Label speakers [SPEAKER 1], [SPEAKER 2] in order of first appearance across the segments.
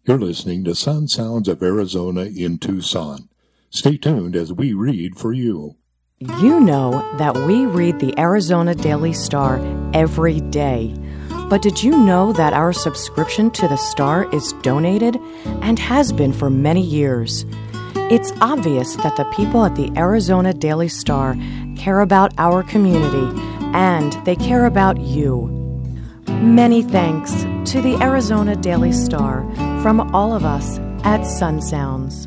[SPEAKER 1] You're listening to Sun Sounds of Arizona in Tucson. Stay tuned as we read for you.
[SPEAKER 2] You know that we read the Arizona Daily Star every day. But did you know that our subscription to the Star is donated and has been for many years? It's obvious that the people at the Arizona Daily Star care about our community and they care about you. Many thanks to the Arizona Daily Star from all of us at Sun Sounds.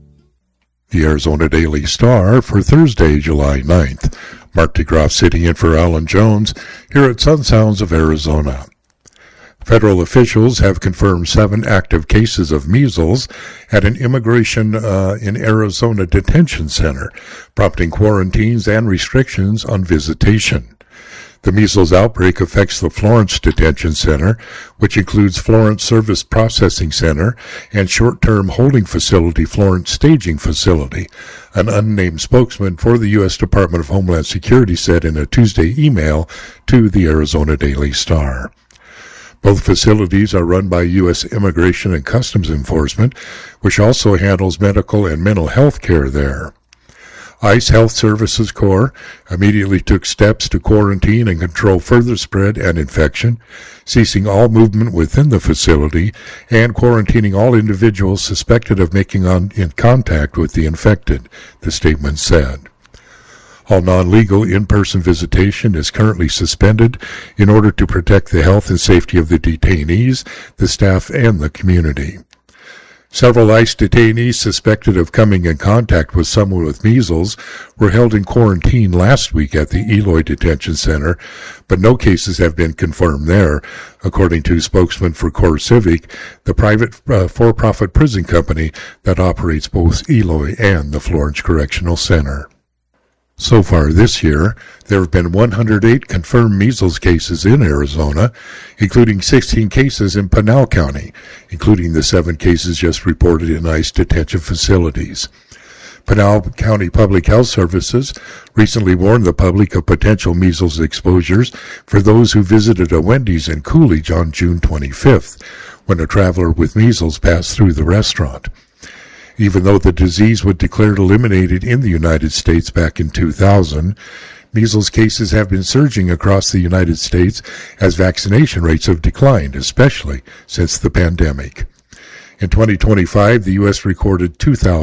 [SPEAKER 1] The Arizona Daily Star for Thursday, July 9th. Mark DeGroff sitting in for Alan Jones here at Sun Sounds of Arizona. Federal officials have confirmed 7 active cases of measles at an immigration in Arizona detention center, prompting quarantines and restrictions on visitation. The measles outbreak affects the Florence Detention Center, which includes Florence Service Processing Center and short-term holding facility Florence Staging Facility, an unnamed spokesman for the U.S. Department of Homeland Security said in a Tuesday email to the Arizona Daily Star. Both facilities are run by U.S. Immigration and Customs Enforcement, which also handles medical and mental health care there. ICE Health Services Corps immediately took steps to quarantine and control further spread and infection, ceasing all movement within the facility and quarantining all individuals suspected of making in contact with the infected, the statement said. All non-legal in-person visitation is currently suspended in order to protect the health and safety of the detainees, the staff, and the community. Several ICE detainees suspected of coming in contact with someone with measles were held in quarantine last week at the Eloy Detention Center, but no cases have been confirmed there, according to spokesman for CoreCivic, the private for-profit prison company that operates both Eloy and the Florence Correctional Center. So far this year, there have been 108 confirmed measles cases in Arizona, including 16 cases in Pinal County, including the 7 cases just reported in ICE detention facilities. Pinal County Public Health Services recently warned the public of potential measles exposures for those who visited a Wendy's in Coolidge on June 25th, when a traveler with measles passed through the restaurant. Even though the disease was declared eliminated in the United States back in 2000, measles cases have been surging across the United States as vaccination rates have declined, especially since the pandemic. In 2025, the U.S. recorded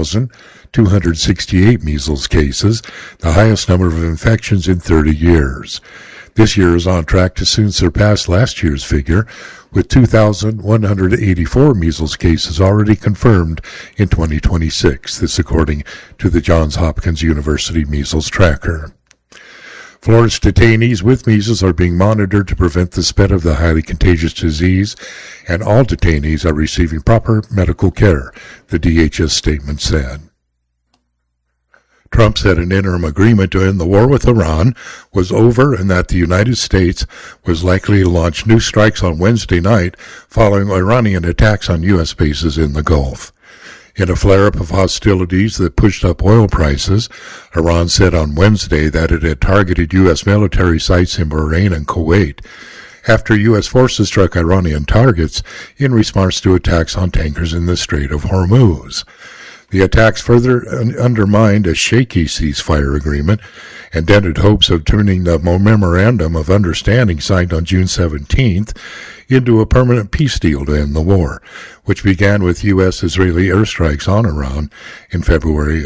[SPEAKER 1] 2,268 measles cases, the highest number of infections in 30 years. This year is on track to soon surpass last year's figure, with 2,184 measles cases already confirmed in 2026, this according to the Johns Hopkins University Measles Tracker. Florence detainees with measles are being monitored to prevent the spread of the highly contagious disease, and all detainees are receiving proper medical care, the DHS statement said. Trump said an interim agreement to end the war with Iran was over and that the United States was likely to launch new strikes on Wednesday night following Iranian attacks on U.S. bases in the Gulf. In a flare-up of hostilities that pushed up oil prices, Iran said on Wednesday that it had targeted U.S. military sites in Bahrain and Kuwait after U.S. forces struck Iranian targets in response to attacks on tankers in the Strait of Hormuz. The attacks further undermined a shaky ceasefire agreement and dented hopes of turning the Memorandum of Understanding signed on June 17th into a permanent peace deal to end the war, which began with U.S. Israeli airstrikes on Iran in February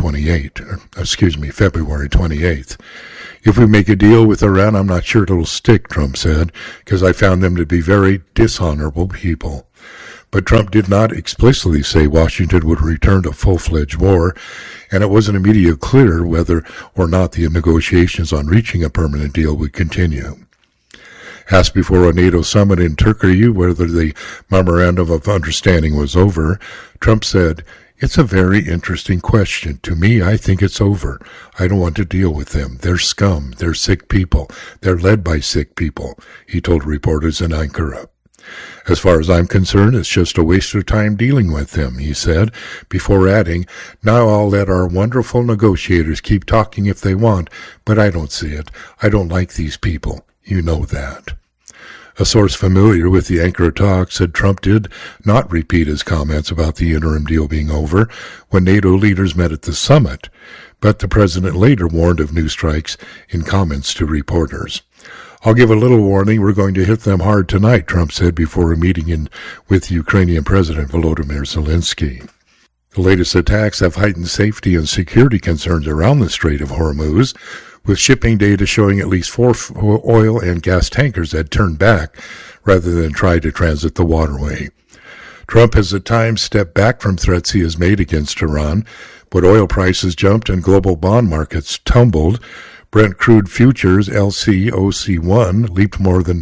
[SPEAKER 1] 28th. If we make a deal with Iran, I'm not sure it'll stick, Trump said, because I found them to be very dishonorable people. But Trump did not explicitly say Washington would return to full-fledged war, and it wasn't immediately clear whether or not the negotiations on reaching a permanent deal would continue. Asked before a NATO summit in Turkey whether the Memorandum of Understanding was over, Trump said, "It's a very interesting question. To me, I think it's over. I don't want to deal with them. They're scum. They're sick people. They're led by sick people," he told reporters in Ankara. "As far as I'm concerned, it's just a waste of time dealing with them," he said, before adding, "Now I'll let our wonderful negotiators keep talking if they want, but I don't see it. I don't like these people. You know that." A source familiar with the Ankara talks said Trump did not repeat his comments about the interim deal being over when NATO leaders met at the summit, but the president later warned of new strikes in comments to reporters. I'll give a little warning, we're going to hit them hard tonight, Trump said before a meeting with Ukrainian President Volodymyr Zelensky. The latest attacks have heightened safety and security concerns around the Strait of Hormuz, with shipping data showing at least 4 oil and gas tankers had turned back rather than try to transit the waterway. Trump has at times stepped back from threats he has made against Iran, but oil prices jumped and global bond markets tumbled. Brent crude futures LCOC1 leaped more than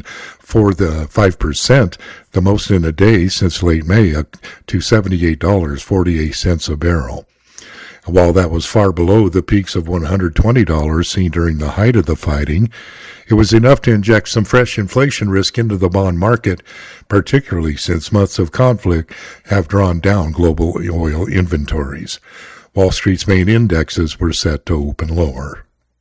[SPEAKER 1] 5%, the most in a day since late May, up to $78.48 a barrel. While that was far below the peaks of $120 seen during the height of the fighting, it was enough to inject some fresh inflation risk into the bond market, particularly since months of conflict have drawn down global oil inventories. Wall Street's main indexes were set to open lower.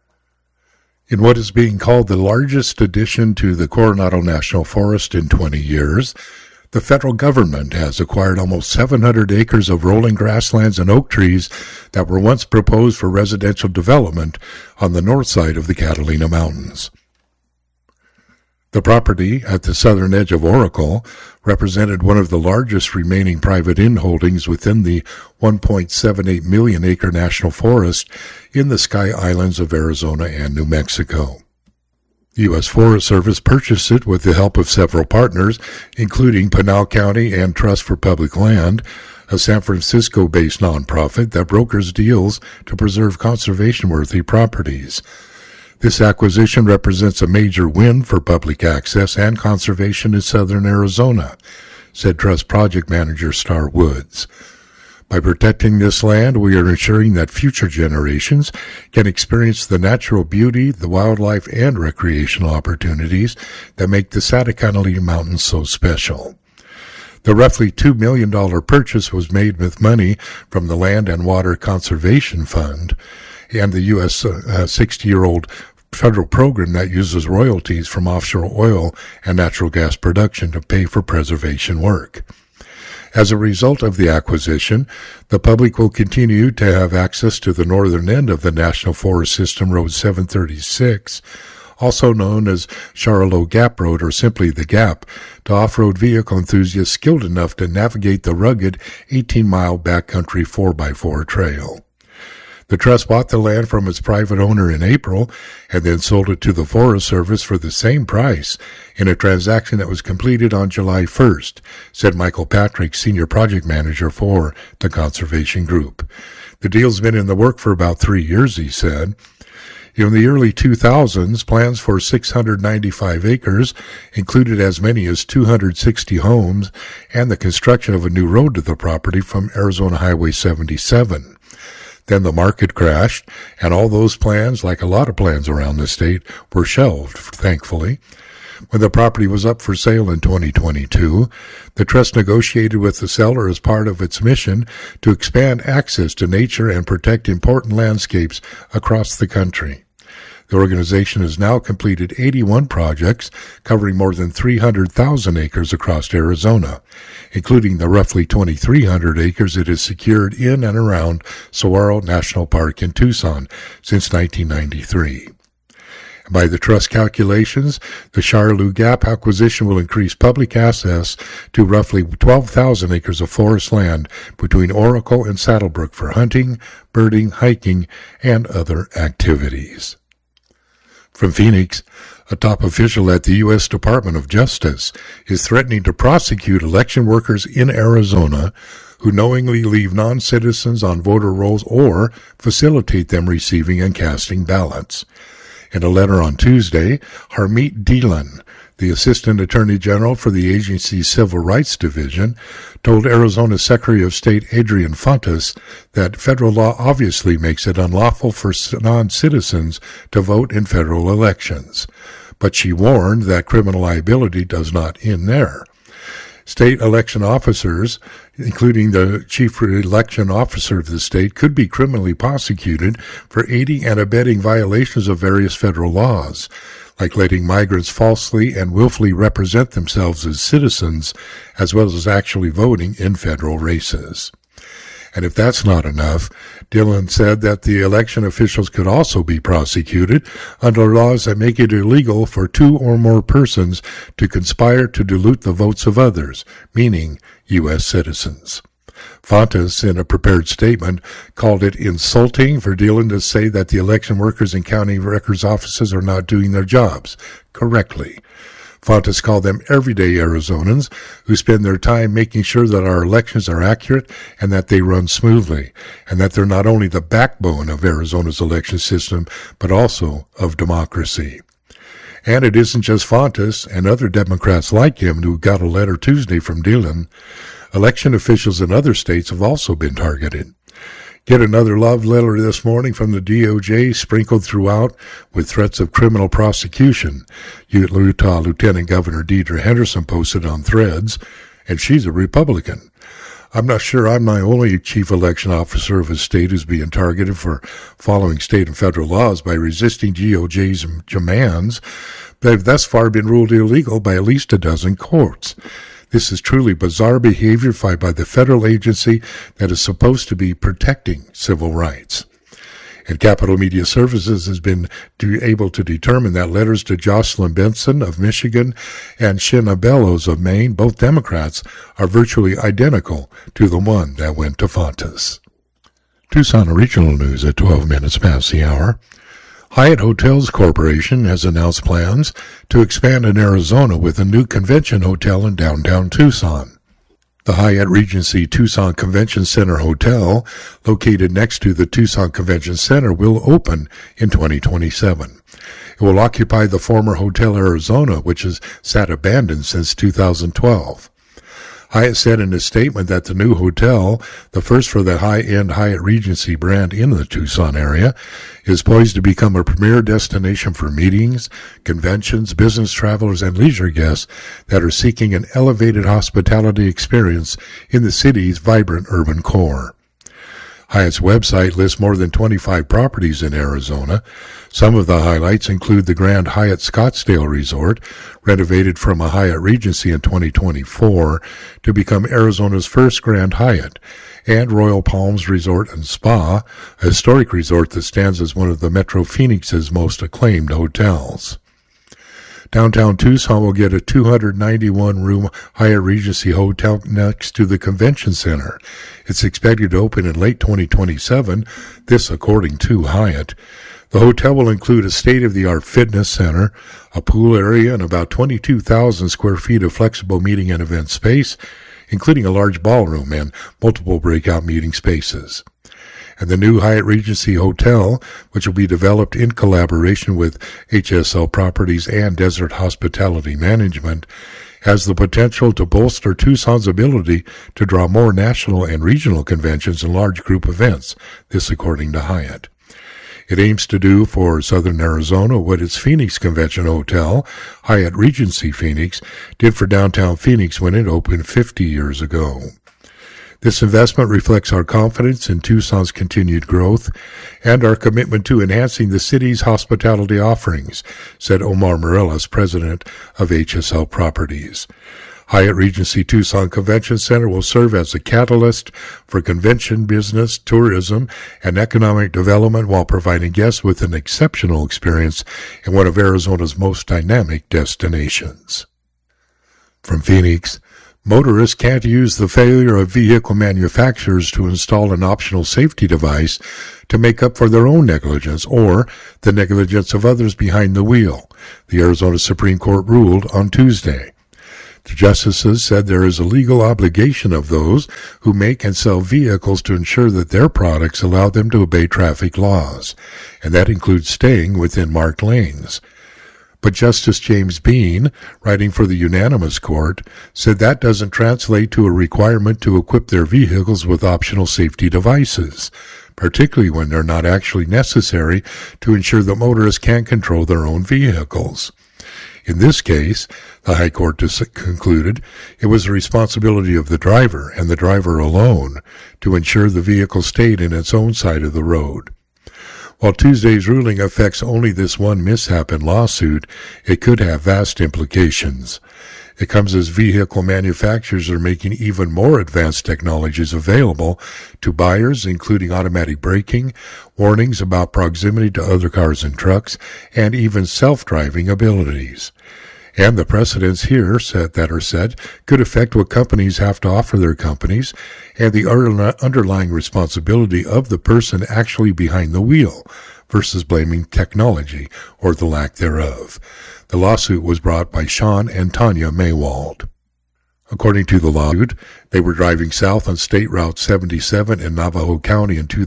[SPEAKER 1] In what is being called the largest addition to the Coronado National Forest in 20 years, the federal government has acquired almost 700 acres of rolling grasslands and oak trees that were once proposed for residential development on the north side of the Catalina Mountains. The property at the southern edge of Oracle represented one of the largest remaining private inholdings within the 1.78 million acre national forest in the Sky Islands of Arizona and New Mexico. The U.S. Forest Service purchased it with the help of several partners, including Pinal County and Trust for Public Land, a San Francisco-based nonprofit that brokers deals to preserve conservation-worthy properties. This acquisition represents a major win for public access and conservation in southern Arizona, said Trust Project Manager Star Woods. By protecting this land, we are ensuring that future generations can experience the natural beauty, the wildlife, and recreational opportunities that make the Santa Catalina Mountains so special. The roughly $2 million purchase was made with money from the Land and Water Conservation Fund and the U.S. 60-year-old federal program that uses royalties from offshore oil and natural gas production to pay for preservation work. As a result of the acquisition, the public will continue to have access to the northern end of the National Forest System Road 736, also known as Charlotte Gap Road or simply the Gap, to off-road vehicle enthusiasts skilled enough to navigate the rugged 18-mile backcountry 4x4 trail. The trust bought the land from its private owner in April and then sold it to the Forest Service for the same price in a transaction that was completed on July 1st, said Michael Patrick, Senior Project Manager for the Conservation Group. The deal's been in the work for about 3 years, he said. In the early 2000s, plans for 695 acres included as many as 260 homes and the construction of a new road to the property from Arizona Highway 77. Then the market crashed, and all those plans, like a lot of plans around the state, were shelved, thankfully. When the property was up for sale in 2022, the trust negotiated with the seller as part of its mission to expand access to nature and protect important landscapes across the country. The organization has now completed 81 projects covering more than 300,000 acres across Arizona, including the roughly 2,300 acres it has secured in and around Saguaro National Park in Tucson since 1993. By the trust calculations, the Charlotte Gap acquisition will increase public access to roughly 12,000 acres of forest land between Oracle and Saddlebrook for hunting, birding, hiking, and other activities. From Phoenix, a top official at the U.S. Department of Justice is threatening to prosecute election workers in Arizona who knowingly leave non-citizens on voter rolls or facilitate them receiving and casting ballots. In a letter on Tuesday, Harmeet Dillon, the Assistant Attorney General for the agency's Civil Rights Division, told Arizona Secretary of State Adrian Fontes that federal law obviously makes it unlawful for non-citizens to vote in federal elections. But she warned that criminal liability does not end there. State election officers, including the chief election officer of the state, could be criminally prosecuted for aiding and abetting violations of various federal laws, like letting migrants falsely and willfully represent themselves as citizens, as well as actually voting in federal races. And if that's not enough, Dillon said that the election officials could also be prosecuted under laws that make it illegal for two or more persons to conspire to dilute the votes of others, meaning U.S. citizens. Fontes, in a prepared statement, called it insulting for Dillon to say that the election workers in county records offices are not doing their jobs correctly. Fontes called them everyday Arizonans who spend their time making sure that our elections are accurate and that they run smoothly, and that they're not only the backbone of Arizona's election system, but also of democracy. And it isn't just Fontes and other Democrats like him who got a letter Tuesday from Dillon. Election officials in other states have also been targeted. Get another love letter this morning from the DOJ, sprinkled throughout with threats of criminal prosecution. Utah Lieutenant Governor Deidre Henderson posted on Threads, and she's a Republican. I'm not sure I'm the only chief election officer of a state who's being targeted for following state and federal laws by resisting DOJ's demands. They've thus far been ruled illegal by at least a dozen courts. This is truly bizarre behavior by the federal agency that is supposed to be protecting civil rights. And Capitol Media Services has been able to determine that letters to Jocelyn Benson of Michigan and Shinna Bellows of Maine, both Democrats, are virtually identical to the one that went to Fontes. Tucson Regional News at 12 minutes past the hour. Hyatt Hotels Corporation has announced plans to expand in Arizona with a new convention hotel in downtown Tucson. The Hyatt Regency Tucson Convention Center Hotel, located next to the Tucson Convention Center, will open in 2027. It will occupy the former Hotel Arizona, which has sat abandoned since 2012. Hyatt said in a statement that the new hotel, the first for the high-end Hyatt Regency brand in the Tucson area, is poised to become a premier destination for meetings, conventions, business travelers, and leisure guests that are seeking an elevated hospitality experience in the city's vibrant urban core. Hyatt's website lists more than 25 properties in Arizona. Some of the highlights include the Grand Hyatt Scottsdale Resort, renovated from a Hyatt Regency in 2024 to become Arizona's first Grand Hyatt, and Royal Palms Resort and Spa, a historic resort that stands as one of the Metro Phoenix's most acclaimed hotels. Downtown Tucson will get a 291-room Hyatt Regency hotel next to the convention center. It's expected to open in late 2027, this according to Hyatt. The hotel will include a state-of-the-art fitness center, a pool area, and about 22,000 square feet of flexible meeting and event space, including a large ballroom and multiple breakout meeting spaces. And the new Hyatt Regency Hotel, which will be developed in collaboration with HSL Properties and Desert Hospitality Management, has the potential to bolster Tucson's ability to draw more national and regional conventions and large group events, this according to Hyatt. It aims to do for Southern Arizona what its Phoenix Convention Hotel, Hyatt Regency Phoenix, did for downtown Phoenix when it opened 50 years ago. This investment reflects our confidence in Tucson's continued growth and our commitment to enhancing the city's hospitality offerings, said Omar Morales, president of HSL Properties. Hyatt Regency Tucson Convention Center will serve as a catalyst for convention business, tourism, and economic development while providing guests with an exceptional experience in one of Arizona's most dynamic destinations. From Phoenix, motorists can't use the failure of vehicle manufacturers to install an optional safety device to make up for their own negligence or the negligence of others behind the wheel, the Arizona Supreme Court ruled on Tuesday. The justices said there is a legal obligation of those who make and sell vehicles to ensure that their products allow them to obey traffic laws, and that includes staying within marked lanes. But Justice James Bean, writing for the unanimous court, said that doesn't translate to a requirement to equip their vehicles with optional safety devices, particularly when they're not actually necessary to ensure that motorists can control their own vehicles. In this case, the High Court concluded, it was the responsibility of the driver, and the driver alone, to ensure the vehicle stayed in its own side of the road. While Tuesday's ruling affects only this one mishap and lawsuit, it could have vast implications. It comes as vehicle manufacturers are making even more advanced technologies available to buyers, including automatic braking, warnings about proximity to other cars and trucks, and even self-driving abilities. And the precedents here that are set could affect what companies have to offer their companies and the underlying responsibility of the person actually behind the wheel versus blaming technology or the lack thereof. The lawsuit was brought by Sean and Tanya Maywald. According to the lawsuit, they were driving south on State Route 77 in Navajo County in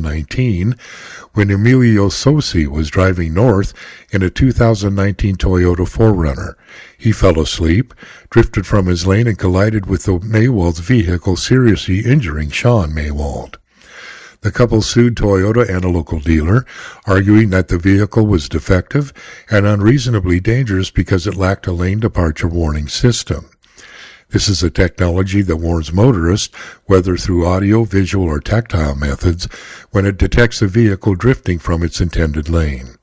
[SPEAKER 1] 2019 when Emilio Sosi was driving north in a 2019 Toyota 4Runner. He fell asleep, drifted from his lane, and collided with the Maywald's vehicle, seriously injuring Sean Maywald. The couple sued Toyota and a local dealer, arguing that the vehicle was defective and unreasonably dangerous because it lacked a lane departure warning system. This is a technology that warns motorists, whether through audio, visual, or tactile methods, when it detects a vehicle drifting from its intended lane.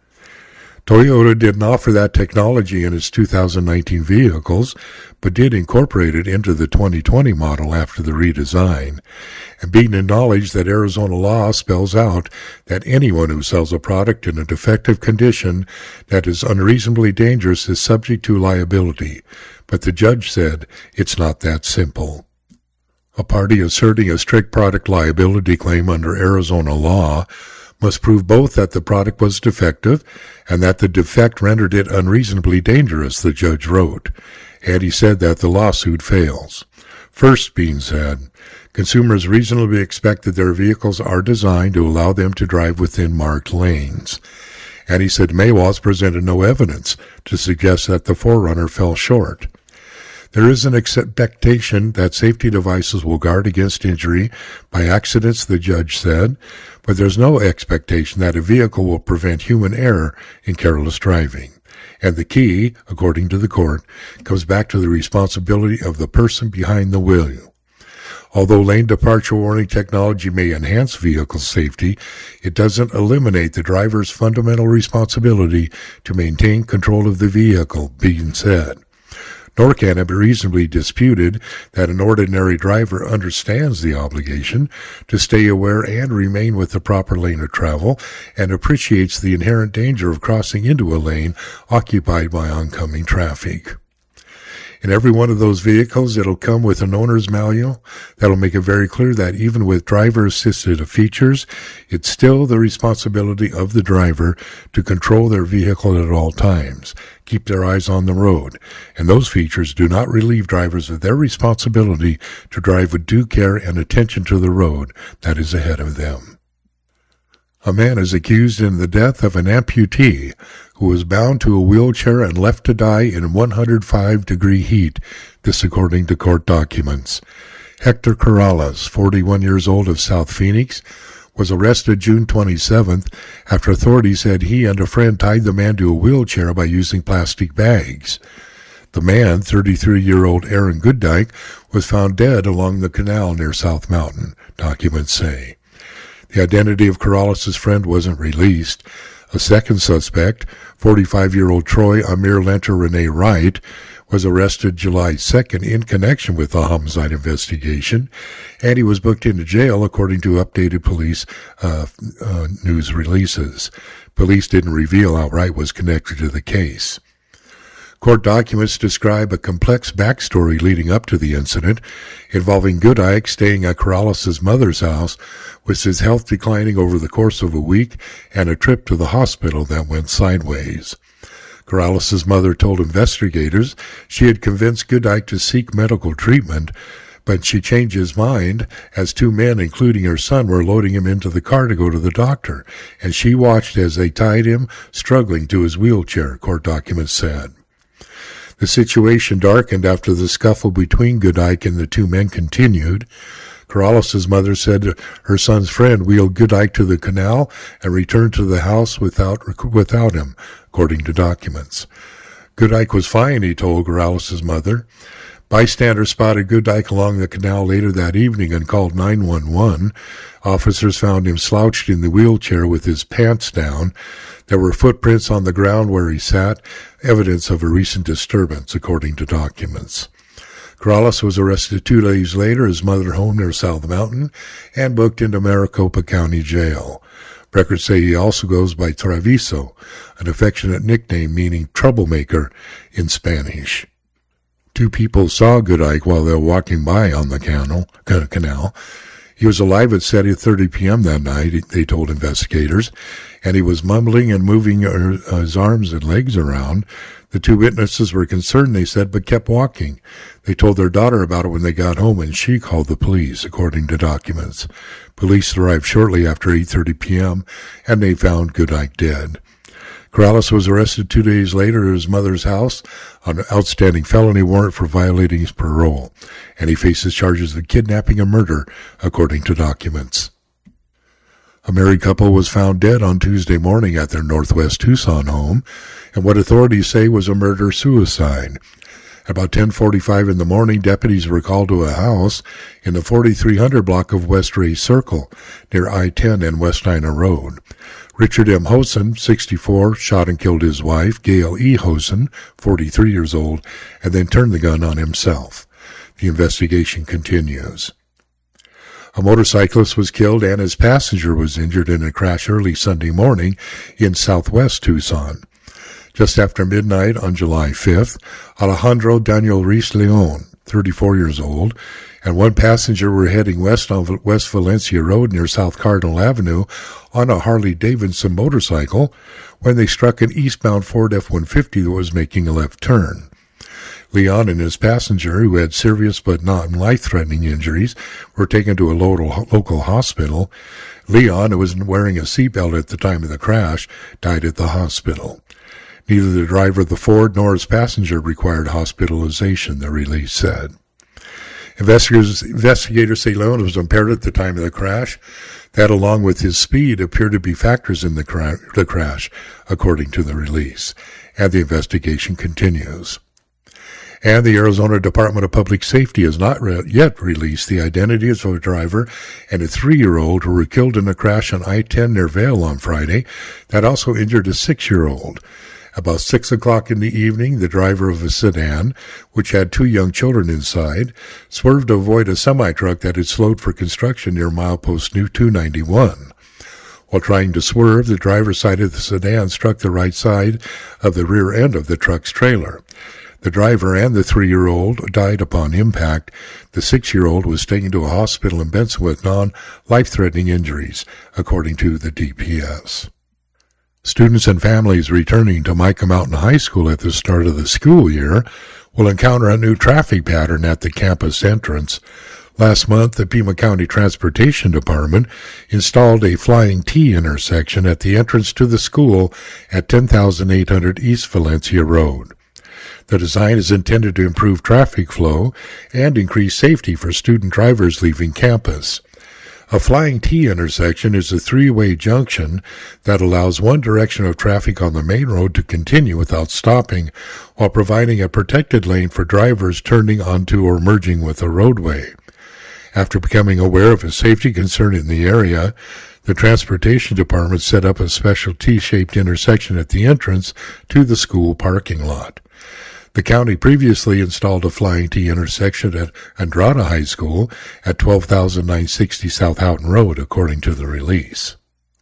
[SPEAKER 1] Toyota didn't offer that technology in its 2019 vehicles, but did incorporate it into the 2020 model after the redesign. And being acknowledged that Arizona law spells out that anyone who sells a product in a defective condition that is unreasonably dangerous is subject to liability. But the judge said it's not that simple. A party asserting a strict product liability claim under Arizona law must prove both that the product was defective and that the defect rendered it unreasonably dangerous, the judge wrote. And he said that the lawsuit fails. First, Bean said, consumers reasonably expect that their vehicles are designed to allow them to drive within marked lanes. And he said Maywald's presented no evidence to suggest that the 4Runner fell short. There is an expectation that safety devices will guard against injury by accidents, the judge said, but there's no expectation that a vehicle will prevent human error in careless driving. And the key, according to the court, comes back to the responsibility of the person behind the wheel. Although lane departure warning technology may enhance vehicle safety, it doesn't eliminate the driver's fundamental responsibility to maintain control of the vehicle, Bean said. Nor can it be reasonably disputed that an ordinary driver understands the obligation to stay aware and remain with the proper lane of travel and appreciates the inherent danger of crossing into a lane occupied by oncoming traffic. In every one of those vehicles, it'll come with an owner's manual that'll make it very clear that even with driver-assisted features, it's still the responsibility of the driver to control their vehicle at all times, keep their eyes on the road, and those features do not relieve drivers of their responsibility to drive with due care and attention to the road that is ahead of them. A man is accused in the death of an amputee who was bound to a wheelchair and left to die in 105-degree heat, this according to court documents. Hector Corrales, 41 years old of South Phoenix, was arrested June 27th after authorities said he and a friend tied the man to a wheelchair by using plastic bags. The man, 33-year-old Aaron Gooddyke, was found dead along the canal near South Mountain, documents say. The identity of Corrales' friend wasn't released. A second suspect, 45-year-old Troy Amir Lenter Rene Wright, was arrested July 2nd in connection with the homicide investigation, and he was booked into jail according to updated police news releases. Police didn't reveal how Wright was connected to the case. Court documents describe a complex backstory leading up to the incident, involving Gooddyke staying at Corrales' mother's house, with his health declining over the course of a week, and a trip to the hospital that went sideways. Corrales' mother told investigators she had convinced Gooddyke to seek medical treatment, but she changed his mind as two men, including her son, were loading him into the car to go to the doctor, and she watched as they tied him, struggling to his wheelchair, court documents said. The situation darkened after the scuffle between Gooddyke and the two men continued. Corrales' mother said her son's friend wheeled Gooddyke to the canal and returned to the house without him, according to documents. Gooddyke was fine, he told Corrales' mother, Bystanders spotted Goodike along the canal later that evening and called 911. Officers found him slouched in the wheelchair with his pants down. There were footprints on the ground where he sat, evidence of a recent disturbance, according to documents. Corrales was arrested 2 days later at his mother home near South Mountain and booked into Maricopa County Jail. Records say he also goes by Traviso, an affectionate nickname meaning troublemaker in Spanish. 2 people saw Goodike while they were walking by on the canal. He was alive at 7:30 p.m. that night, they told investigators, and he was mumbling and moving his arms and legs around. The 2 witnesses were concerned, they said, but kept walking. They told their daughter about it when they got home, and she called the police, according to documents. Police arrived shortly after 8:30 p.m., and they found Goodike dead. Corrales was arrested 2 days later at his mother's house on an outstanding felony warrant for violating his parole, and he faces charges of kidnapping and murder, according to documents. A married couple was found dead on Tuesday morning at their northwest Tucson home, and what authorities say was a murder-suicide. About 10:45 in the morning, deputies were called to a house in the 4300 block of West Ray Circle, near I-10 and West Ina Road. Richard M. Hosen, 64, shot and killed his wife, Gail E. Hosen, 43 years old, and then turned the gun on himself. The investigation continues. A motorcyclist was killed and his passenger was injured in a crash early Sunday morning in southwest Tucson. Just after midnight on July 5th, Alejandro Daniel Reis Leon, 34 years old, and 1 passenger were heading west on West Valencia Road near South Cardinal Avenue on a Harley-Davidson motorcycle when they struck an eastbound Ford F-150 that was making a left turn. Leon and his passenger, who had serious but not life-threatening injuries, were taken to a local hospital. Leon, who was wearing a seatbelt at the time of the crash, died at the hospital. Neither the driver of the Ford nor his passenger required hospitalization, the release said. Investigators say Leon was impaired at the time of the crash. That, along with his speed, appear to be factors in the crash, according to the release. And the investigation continues. And the Arizona Department of Public Safety has not yet released the identities of a driver and a 3-year-old who were killed in a crash on I-10 near Vail on Friday that also injured a 6-year-old. About 6 o'clock in the evening, the driver of a sedan, which had 2 young children inside, swerved to avoid a semi-truck that had slowed for construction near milepost 291. While trying to swerve, the driver's side of the sedan struck the right side of the rear end of the truck's trailer. The driver and the 3-year-old died upon impact. The 6-year-old was taken to a hospital in Benson with non-life-threatening injuries, according to the DPS. Students and families returning to Mica Mountain High School at the start of the school year will encounter a new traffic pattern at the campus entrance. Last month, the Pima County Transportation Department installed a Flying T intersection at the entrance to the school at 10,800 East Valencia Road. The design is intended to improve traffic flow and increase safety for student drivers leaving campus. A Flying T intersection is a 3-way junction that allows one direction of traffic on the main road to continue without stopping, while providing a protected lane for drivers turning onto or merging with the roadway. After becoming aware of a safety concern in the area, the Transportation Department set up a special T-shaped intersection at the entrance to the school parking lot. The county previously installed a Flying T intersection at Andrada High School at 12,960 South Houghton Road, according to the release.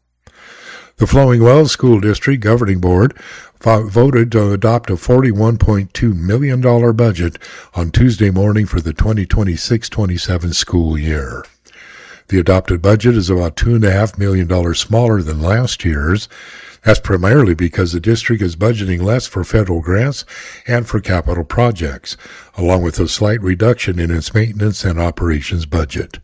[SPEAKER 1] The Flowing Wells School District Governing Board voted to adopt a $41.2 million budget on Tuesday morning for the 2026-27 school year. The adopted budget is about $2.5 million smaller than last year's. That's primarily because the district is budgeting less for federal grants and for capital projects, along with a slight reduction in its maintenance and operations budget.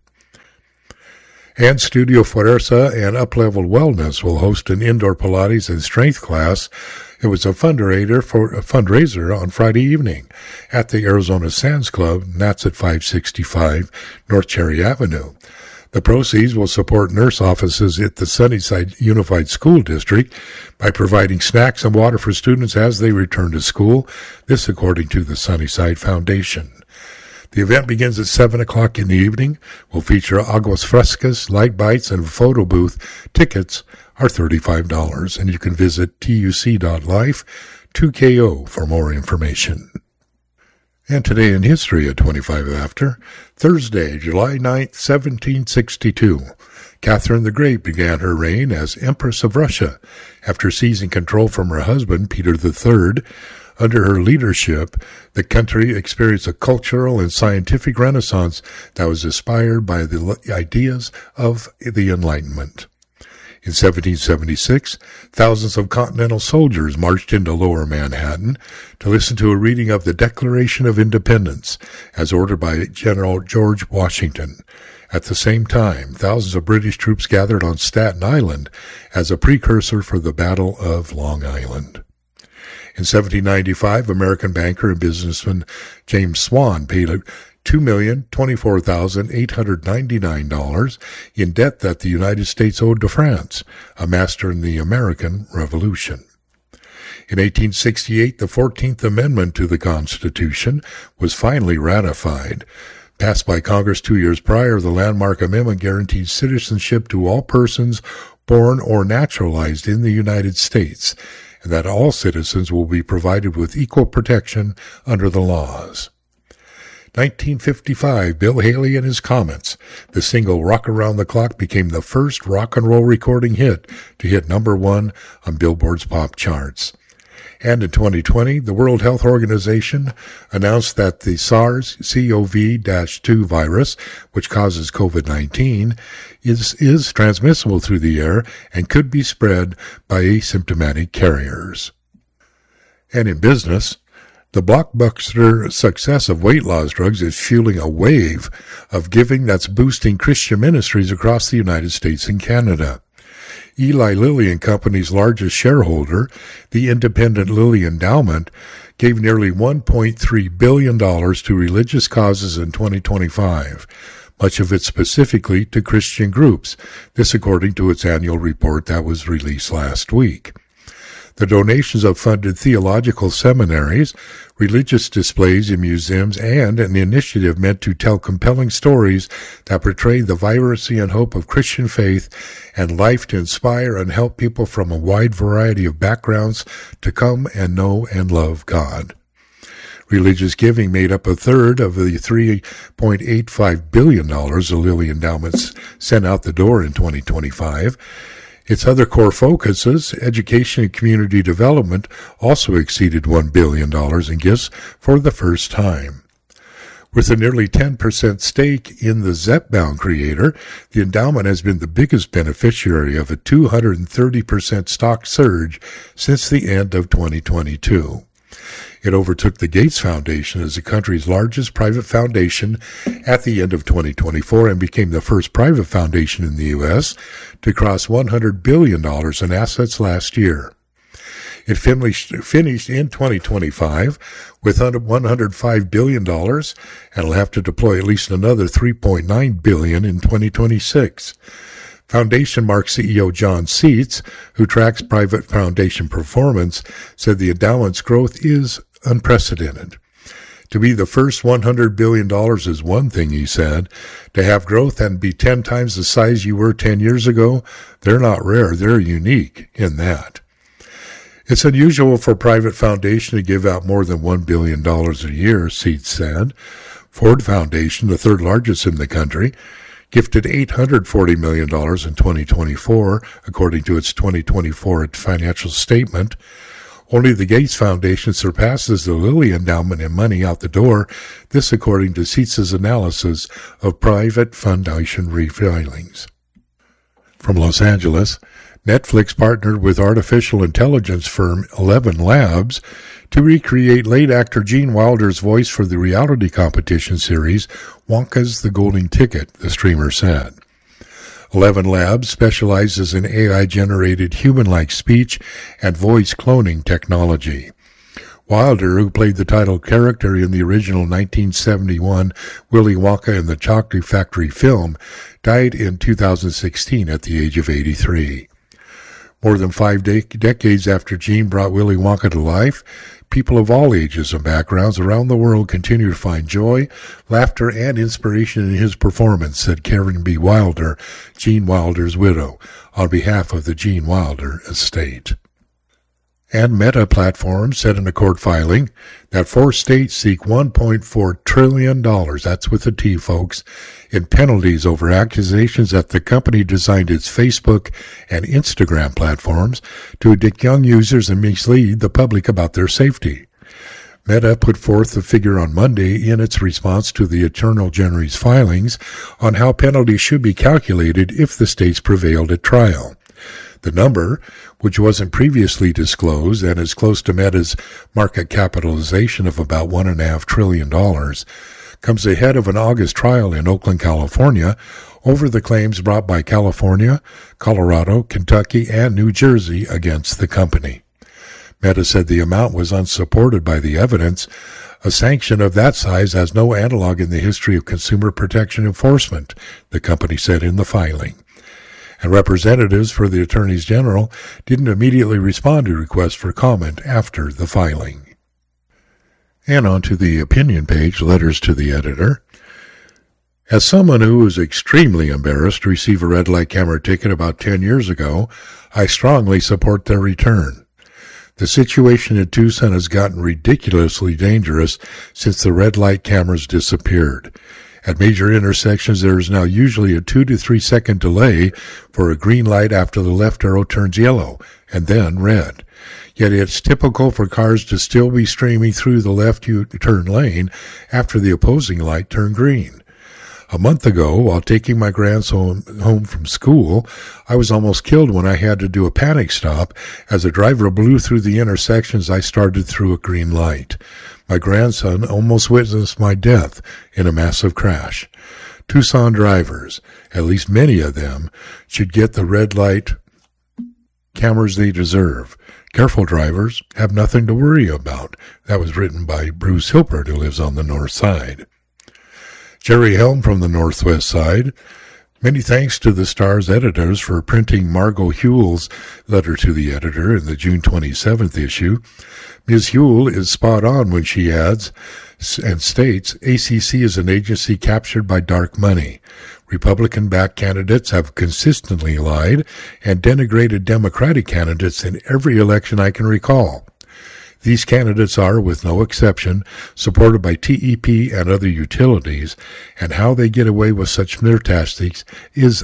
[SPEAKER 1] And Studio Fuerza and Uplevel Wellness will host an indoor Pilates and strength class. It was a fundraiser on Friday evening at the Arizona Sands Club, and that's at 565 North Cherry Avenue. The proceeds will support nurse offices at the Sunnyside Unified School District by providing snacks and water for students as they return to school, this according to the Sunnyside Foundation. The event begins at 7 o'clock in the evening. Will feature aguas frescas, light bites, and a photo booth. Tickets are $35, and you can visit tuc.life2ko for more information. And today in history at 25 after, Thursday, July 9th, 1762. Catherine the Great began her reign as Empress of Russia after seizing control from her husband, Peter III. Under her leadership, the country experienced a cultural and scientific renaissance that was inspired by the ideas of the Enlightenment. In 1776, thousands of Continental soldiers marched into Lower Manhattan to listen to a reading of the Declaration of Independence, as ordered by General George Washington. At the same time, thousands of British troops gathered on Staten Island as a precursor for the Battle of Long Island. In 1795, American banker and businessman James Swan paid $2,024,899 in debt that the United States owed to France, a master in the American Revolution. In 1868, the 14th Amendment to the Constitution was finally ratified. Passed by Congress 2 years prior, the landmark amendment guaranteed citizenship to all persons born or naturalized in the United States, and that all citizens will be provided with equal protection under the laws. 1955, Bill Haley and His Comets. The single Rock Around the Clock became the first rock and roll recording hit to hit number 1 on Billboard's pop charts. And in 2020, the World Health Organization announced that the SARS-CoV-2 virus, which causes COVID-19, is transmissible through the air and could be spread by asymptomatic carriers. And in business, the blockbuster success of weight loss drugs is fueling a wave of giving that's boosting Christian ministries across the United States and Canada. Eli Lilly and Company's largest shareholder, the independent Lilly Endowment, gave nearly $1.3 billion to religious causes in 2025, much of it specifically to Christian groups, this according to its annual report that was released last week. The donations have funded theological seminaries, religious displays in museums, and an initiative meant to tell compelling stories that portray the vibrancy and hope of Christian faith and life to inspire and help people from a wide variety of backgrounds to come and know and love God. Religious giving made up a third of the $3.85 billion the Lilly Endowments sent out the door in 2025. Its other core focuses, education and community development, also exceeded $1 billion in gifts for the first time. With a nearly 10% stake in the Zepbound creator, the endowment has been the biggest beneficiary of a 230% stock surge since the end of 2022. It overtook the Gates Foundation as the country's largest private foundation at the end of 2024 and became the first private foundation in the U.S. to cross $100 billion in assets last year. It finished in 2025 with $105 billion and will have to deploy at least another $3.9 billion in 2026. Foundation Mark CEO John Seitz, who tracks private foundation performance, said the endowment's growth is unprecedented. To be the first $100 billion is one thing, he said. To have growth and be 10 times the size you were 10 years ago, they're not rare, they're unique in that. It's unusual for a private foundation to give out more than $1 billion a year, Seitz said. Ford Foundation, the third largest in the country, gifted $840 million in 2024, according to its 2024 financial statement. Only the Gates Foundation surpasses the Lilly Endowment in money out the door, this according to Seitz's analysis of private foundation refilings. From Los Angeles, Netflix partnered with artificial intelligence firm 11 Labs to recreate late actor Gene Wilder's voice for the reality competition series Wonka's The Golden Ticket, the streamer said. 11 Labs specializes in AI-generated human-like speech and voice cloning technology. Wilder, who played the title character in the original 1971 Willy Wonka and the Chocolate Factory film, died in 2016 at the age of 83. More than 5 decades after Gene brought Willy Wonka to life, people of all ages and backgrounds around the world continue to find joy, laughter, and inspiration in his performance, said Karen B. Wilder, Gene Wilder's widow, on behalf of the Gene Wilder estate. And Meta Platforms said in a court filing that 4 states seek $1.4 trillion, that's with a T, folks, in penalties over accusations that the company designed its Facebook and Instagram platforms to addict young users and mislead the public about their safety. Meta put forth the figure on Monday in its response to the Attorney General's filings on how penalties should be calculated if the states prevailed at trial. The number, which wasn't previously disclosed and is close to Meta's market capitalization of about $1.5 trillion, comes ahead of an August trial in Oakland, California, over the claims brought by California, Colorado, Kentucky, and New Jersey against the company. Meta said the amount was unsupported by the evidence. A sanction of that size has no analog in the history of consumer protection enforcement, the company said in the filing. And representatives for the attorneys general didn't immediately respond to requests for comment after the filing. And on to the opinion page, letters to the editor. As someone who was extremely embarrassed to receive a red light camera ticket about 10 years ago, I strongly support their return. The situation in Tucson has gotten ridiculously dangerous since the red light cameras disappeared. At major intersections, there is now usually a 2 to 3 second delay for a green light after the left arrow turns yellow, and then red. Yet it's typical for cars to still be streaming through the left U-turn lane after the opposing light turned green. A month ago, while taking my grandson home from school, I was almost killed when I had to do a panic stop as a driver blew through the intersections I started through a green light. My grandson almost witnessed my death in a massive crash. Tucson drivers, at least many of them, should get the red light cameras they deserve. Careful drivers have nothing to worry about. That was written by Bruce Hilpert, who lives on the north side. Jerry Helm from the northwest side. Many thanks to the Star's editors for printing Margot Huell's letter to the editor in the June 27th issue. Ms. Huell is spot on when she adds and states, ACC is an agency captured by dark money. Republican-backed candidates have consistently lied and denigrated Democratic candidates in every election I can recall. These candidates are, with no exception, supported by TEP and other utilities, and how they get away with such smear tactics is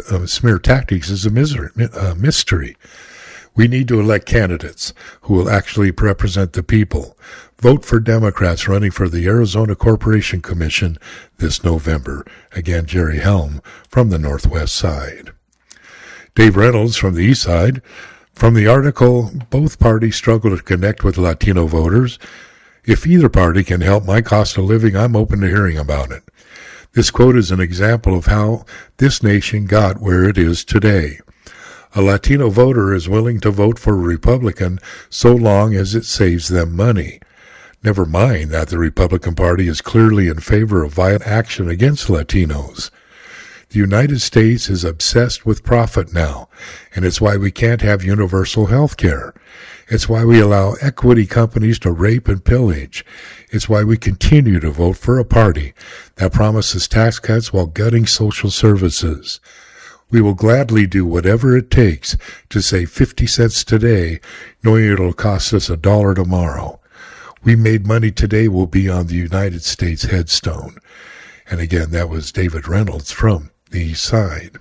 [SPEAKER 1] a mystery. We need to elect candidates who will actually represent the people. Vote for Democrats running for the Arizona Corporation Commission this November. Again, Jerry Helm from the northwest side. Dave Reynolds from the east side. From the article, both parties struggle to connect with Latino voters. If either party can help my cost of living, I'm open to hearing about it. This quote is an example of how this nation got where it is today. A Latino voter is willing to vote for a Republican so long as it saves them money. Never mind that the Republican Party is clearly in favor of violent action against Latinos. The United States is obsessed with profit now, and it's why we can't have universal health care. It's why we allow equity companies to rape and pillage. It's why we continue to vote for a party that promises tax cuts while gutting social services. We will gladly do whatever it takes to save 50 cents today, knowing it'll cost us $1 tomorrow. We made money today will be on the United States headstone. And again, that was David Reynolds from the east side.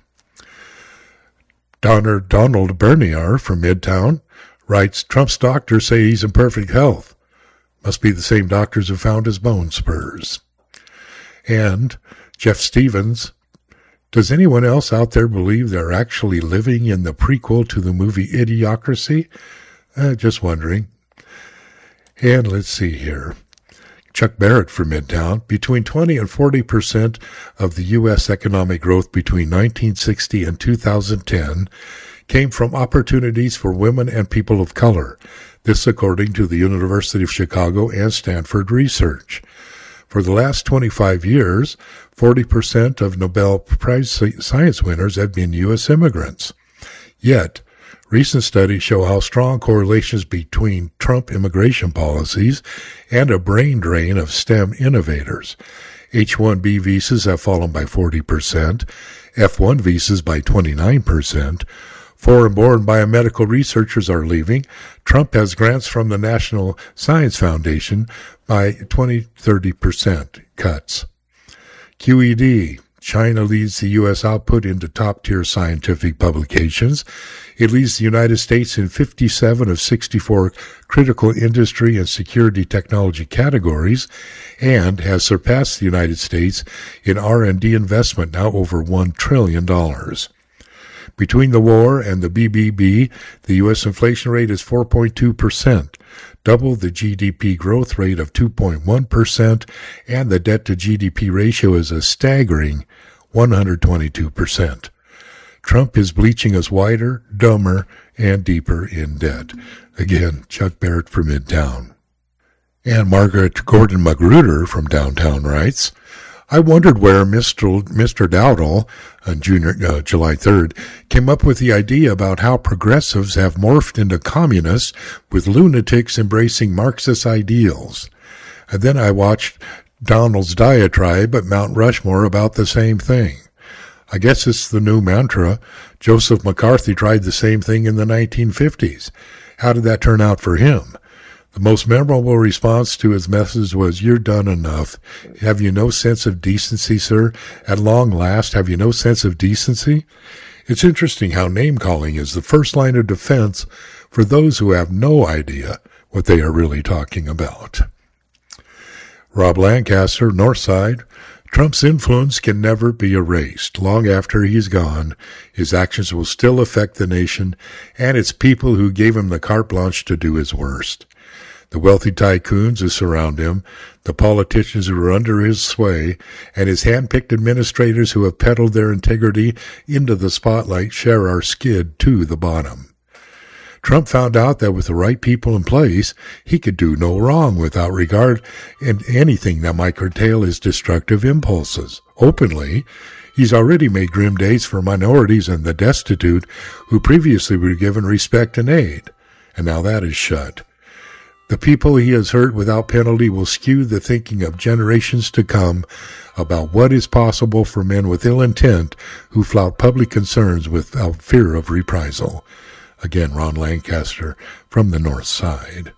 [SPEAKER 1] Donald Bernier from Midtown writes, Trump's doctors say he's in perfect health. Must be the same doctors who found his bone spurs. And Jeff Stevens, does anyone else out there believe they're actually living in the prequel to the movie Idiocracy? Just wondering. And let's see here. Chuck Barrett from Midtown, between 20 and 40% of the U.S. economic growth between 1960 and 2010 came from opportunities for women and people of color. This according to the University of Chicago and Stanford research. For the last 25 years, 40% of Nobel Prize science winners have been U.S. immigrants. Yet, Recent studies show how strong correlations between Trump immigration policies and a brain drain of STEM innovators. H-1B visas have fallen by 40%, F-1 visas by 29%. Foreign-born biomedical researchers are leaving. Trump has grants from the National Science Foundation by 20-30% cuts. QED. China leads the U.S. output into top-tier scientific publications. It leads the United States in 57 of 64 critical industry and security technology categories and has surpassed the United States in R&D investment, now over $1 trillion. Between the war and the BBB, the U.S. inflation rate is 4.2%, double the GDP growth rate of 2.1%, and the debt-to-GDP ratio is a staggering 122%. Trump is bleaching us whiter, dumber, and deeper in debt. Again, Chuck Barrett for Midtown. And Margaret Gordon Magruder from downtown writes, I wondered where Mr. Dowdall, on July 3rd, came up with the idea about how progressives have morphed into communists with lunatics embracing Marxist ideals. And then I watched Donald's diatribe at Mount Rushmore about the same thing. I guess it's the new mantra. Joseph McCarthy tried the same thing in the 1950s. How did that turn out for him? The most memorable response to his message was, "You're done enough. Have you no sense of decency, sir? At long last, have you no sense of decency?" It's interesting how name-calling is the first line of defense for those who have no idea what they are really talking about. Rob Lancaster, Northside. Trump's influence can never be erased. Long after he's gone, his actions will still affect the nation and its people who gave him the carte blanche to do his worst. The wealthy tycoons who surround him, the politicians who are under his sway, and his hand-picked administrators who have peddled their integrity into the spotlight share our skid to the bottom. Trump found out that with the right people in place, he could do no wrong without regard in anything that might curtail his destructive impulses. Openly, he's already made grim days for minorities and the destitute who previously were given respect and aid, and now that is shut. The people he has hurt without penalty will skew the thinking of generations to come about what is possible for men with ill intent who flout public concerns without fear of reprisal. Again, Ron Lancaster from the North Side.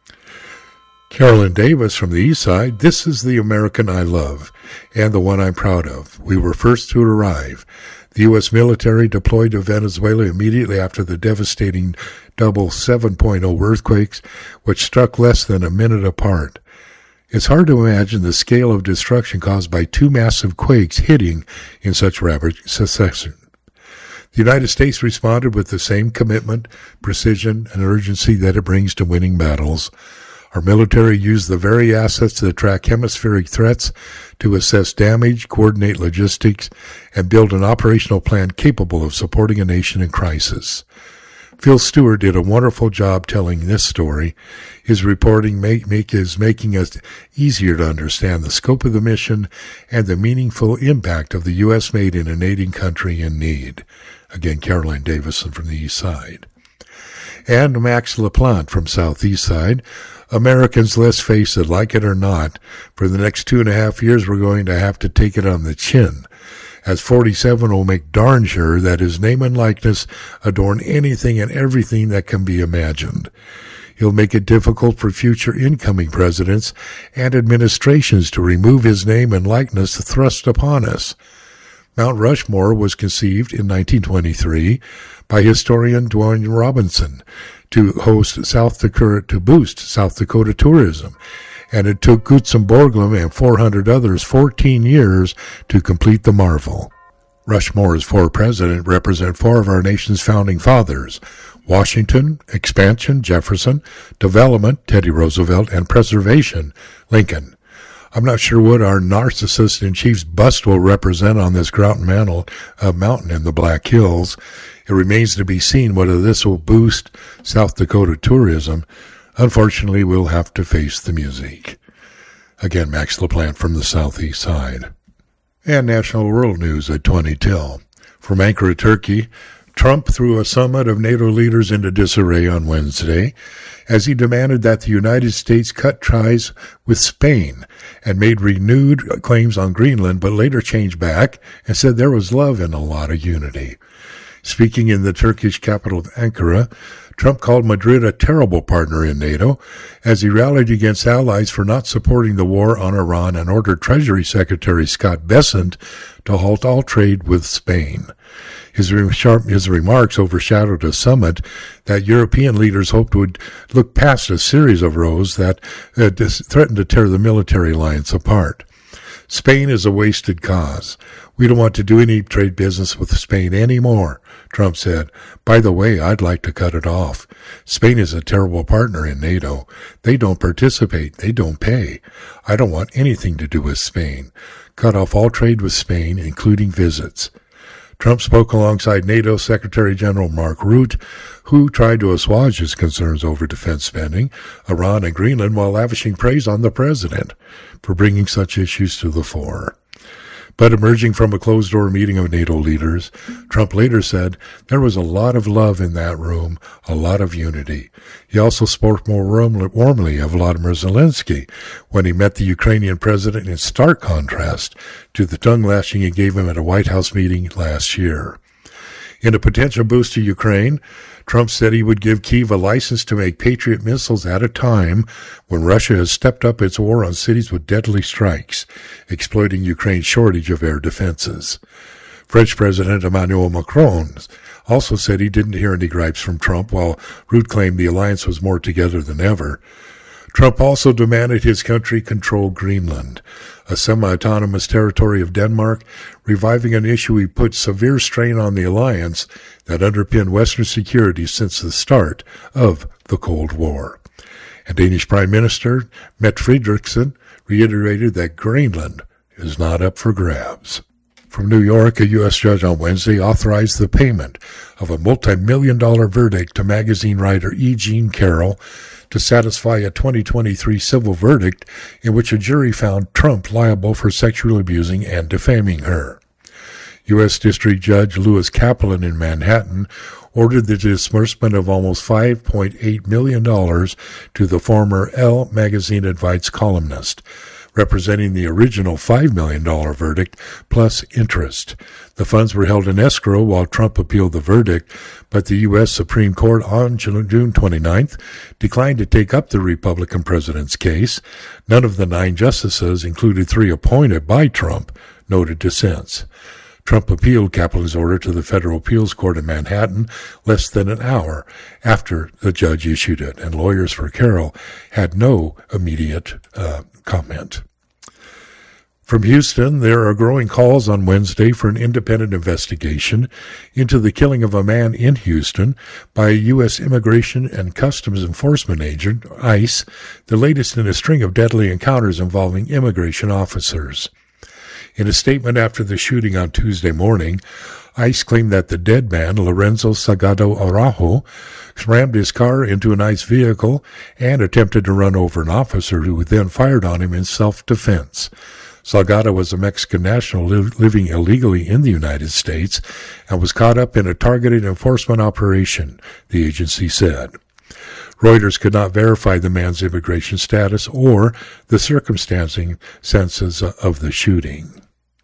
[SPEAKER 1] Carolyn Davis from the East Side. This is the American I love and the one I'm proud of. We were first to arrive. The U.S. military deployed to Venezuela immediately after the devastating double 7.0 earthquakes, which struck less than a minute apart. It's hard to imagine the scale of destruction caused by two massive quakes hitting in such rapid succession. The United States responded with the same commitment, precision, and urgency that it brings to winning battles. Our military used the very assets that track hemispheric threats to assess damage, coordinate logistics, and build an operational plan capable of supporting a nation in crisis. Phil Stewart did a wonderful job telling this story. His reporting is making it easier to understand the scope of the mission and the meaningful impact of the U.S. made in an aiding country in need. Again, Caroline Davison from the East Side. And Max LaPlante from Southeast Side. Americans, let's face it, like it or not, for the next 2.5 years we're going to have to take it on the chin, as 47 will make darn sure that his name and likeness adorn anything and everything that can be imagined. He'll make it difficult for future incoming presidents and administrations to remove his name and likeness thrust upon us. Mount Rushmore was conceived in 1923 by historian Dwayne Robinson to boost South Dakota tourism, and it took Gutzon Borglum and 400 others 14 years to complete the marvel. Rushmore's four presidents represent four of our nation's founding fathers: Washington, expansion, Jefferson, development, Teddy Roosevelt, and preservation, Lincoln. I'm not sure what our narcissist-in-chief's bust will represent on this mountain in the Black Hills. It remains to be seen whether this will boost South Dakota tourism. Unfortunately, we'll have to face the music. Again, Max LaPlante from the Southeast Side. And National World News at 20 till. From Ankara, Turkey, Trump threw a summit of NATO leaders into disarray on Wednesday as he demanded that the United States cut ties with Spain and made renewed claims on Greenland, but later changed back and said there was love and a lot of unity. Speaking in the Turkish capital of Ankara, Trump called Madrid a terrible partner in NATO as he rallied against allies for not supporting the war on Iran and ordered Treasury Secretary Scott Bessent to halt all trade with Spain. His remarks overshadowed a summit that European leaders hoped would look past a series of rows that threatened to tear the military alliance apart. Spain is a wasted cause. We don't want to do any trade business with Spain anymore, Trump said. By the way, I'd like to cut it off. Spain is a terrible partner in NATO. They don't participate. They don't pay. I don't want anything to do with Spain. Cut off all trade with Spain, including visits. Trump spoke alongside NATO Secretary General Mark Rutte, who tried to assuage his concerns over defense spending, Iran, and Greenland while lavishing praise on the president for bringing such issues to the fore. But emerging from a closed-door meeting of NATO leaders, Trump later said there was a lot of love in that room, a lot of unity. He also spoke more warmly of Volodymyr Zelensky when he met the Ukrainian president in stark contrast to the tongue-lashing he gave him at a White House meeting last year. In a potential boost to Ukraine, Trump said he would give Kyiv a license to make Patriot missiles at a time when Russia has stepped up its war on cities with deadly strikes, exploiting Ukraine's shortage of air defenses. French President Emmanuel Macron also said he didn't hear any gripes from Trump, while Rutte claimed the alliance was more together than ever. Trump also demanded his country control Greenland, a semi-autonomous territory of Denmark, reviving an issue he put severe strain on the alliance that underpinned Western security since the start of the Cold War. And Danish Prime Minister Mette Frederiksen reiterated that Greenland is not up for grabs. From New York, a U.S. judge on Wednesday authorized the payment of a multi-million-dollar verdict to magazine writer E. Jean Carroll to satisfy a 2023 civil verdict in which a jury found Trump liable for sexually abusing and defaming her. U.S. District Judge Lewis Kaplan in Manhattan ordered the disbursement of almost $5.8 million to the former Elle magazine advice columnist, representing the original $5 million verdict plus interest. The funds were held in escrow while Trump appealed the verdict, but the U.S. Supreme Court on June 29th declined to take up the Republican president's case. None of the 9 justices, including 3 appointed by Trump, noted dissents. Trump appealed Kaplan's order to the Federal Appeals Court in Manhattan less than an hour after the judge issued it, and lawyers for Carroll had no immediate comment. From Houston, there are growing calls on Wednesday for an independent investigation into the killing of a man in Houston by a U.S. Immigration and Customs Enforcement agent, ICE, the latest in a string of deadly encounters involving immigration officers. In a statement after the shooting on Tuesday morning, ICE claimed that the dead man, Lorenzo Salgado Araujo, rammed his car into an ICE vehicle and attempted to run over an officer who then fired on him in self-defense. Salgado was a Mexican national living illegally in the United States and was caught up in a targeted enforcement operation, the agency said. Reuters could not verify the man's immigration status or the circumstances of the shooting.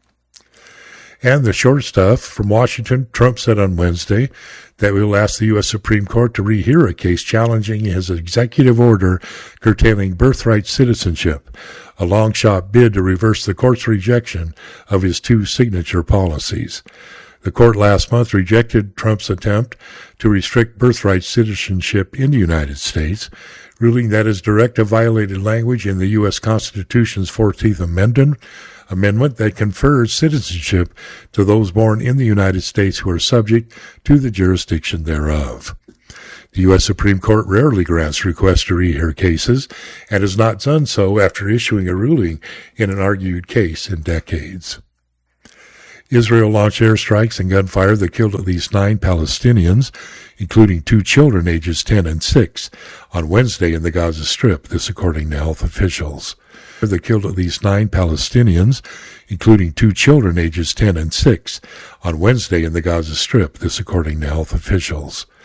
[SPEAKER 1] And the short stuff from Washington, Trump said on Wednesday that we will ask the U.S. Supreme Court to rehear a case challenging his executive order curtailing birthright citizenship, a long-shot bid to reverse the court's rejection of his 2 signature policies. The court last month rejected Trump's attempt to restrict birthright citizenship in the United States, ruling that his directive violated language in the U.S. Constitution's 14th Amendment that confers citizenship to those born in the United States who are subject to the jurisdiction thereof. The U.S. Supreme Court rarely grants requests to rehear cases and has not done so after issuing a ruling in an argued case in decades. Israel launched airstrikes and gunfire that killed at least 9 Palestinians, including 2 children ages 10 and 6, on Wednesday in the Gaza Strip, this according to health officials. They killed at least 9 Palestinians, including 2 children ages 10 and 6, on Wednesday in the Gaza Strip, this according to health officials.